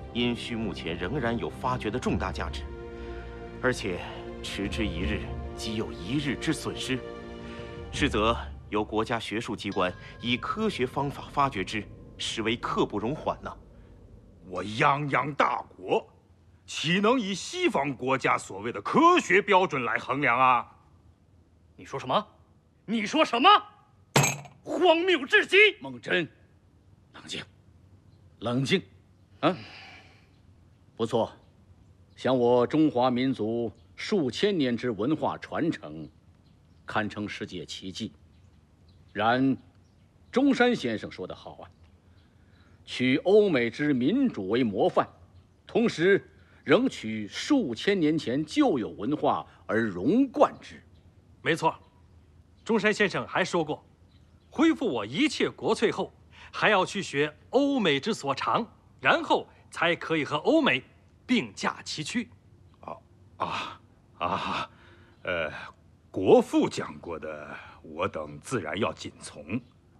殷墟目前仍然有发掘的重大价值，而且迟之一日，即有一日之损失。是则由国家学术机关以科学方法发掘之，实为刻不容缓呐。 我泱泱大国，岂能以西方国家所谓的科学标准来衡量啊？ 你说什么？你说什么？荒谬至极！ 孟真，冷静，冷静，啊！不错，像我中华民族数千年之文化传承，堪称世界奇迹。然，中山先生说得好啊，取欧美之民主为模范，同时仍取数千年前旧有文化而融贯之。 没错，中山先生还说过，恢复我一切国粹后，还要去学欧美之所长，然后才可以和欧美并驾齐驱。 国父讲过的，我等自然要谨从。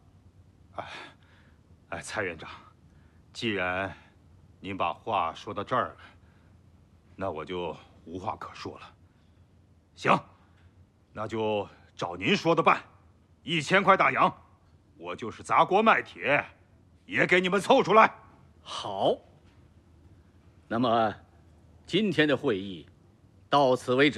蔡院长，既然您把话说到这儿了，那我就无话可说了。行，那就照您说的办，1000块大洋，我就是砸锅卖铁，也给你们凑出来。 好，那么今天的会议到此为止。